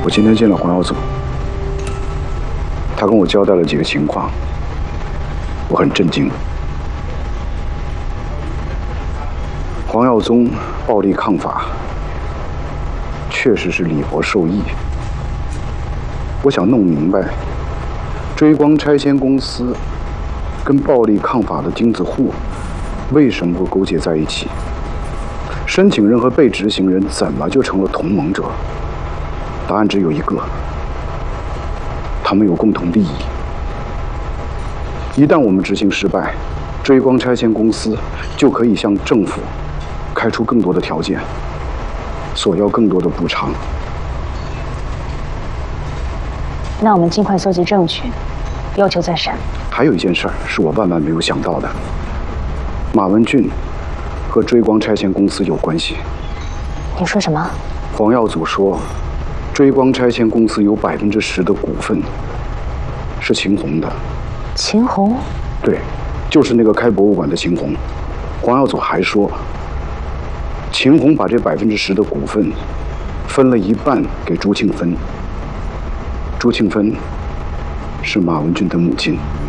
我今天见了黄耀祖，他跟我交代了几个情况，我很震惊。黄耀宗暴力抗法，确实是李博授意。我想弄明白，追光拆迁公司跟暴力抗法的精子户为什么会勾结在一起？申请人和被执行人怎么就成了同盟者？答案只有一个，他们有共同利益。一旦我们执行失败，追光拆迁公司就可以向政府开出更多的条件，索要更多的补偿。 那我们尽快搜集证据，要求再审。 还有一件事儿是我万万没有想到的，马文俊和追光拆迁公司有关系。 你说什么？ 黄耀祖说，追光拆迁公司有10%的股份是秦红的。 秦红？ 对，就是那个开博物馆的秦红。黄耀祖还说，秦红把这10%的股份分了一半给朱庆芬。朱庆芬是马文俊的母亲。